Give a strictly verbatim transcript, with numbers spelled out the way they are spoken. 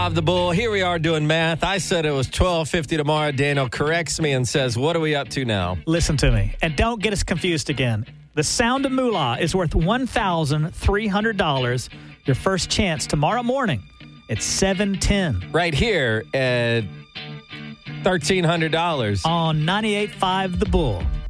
Of the Bull. Here we are doing math. I said it was twelve fifty tomorrow. Daniel corrects me and says, what are we up to now? Listen to me, and don't get us confused again. The Sound of Moolah is worth one thousand three hundred dollars. Your first chance tomorrow morning at seven ten. Right here at thirteen hundred dollars. On ninety-eight point five The Bull.